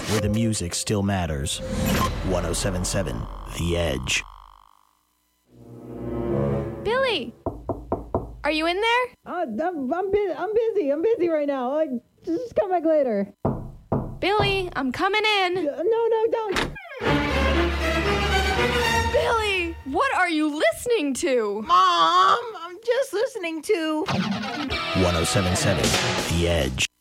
where the music still matters. 107.7 The Edge. Billy! Are you in there? I'm busy right now. Just come back later. Billy, I'm coming in. No, don't. Billy, what are you listening to? Mom, I'm just listening to 107.7 The Edge.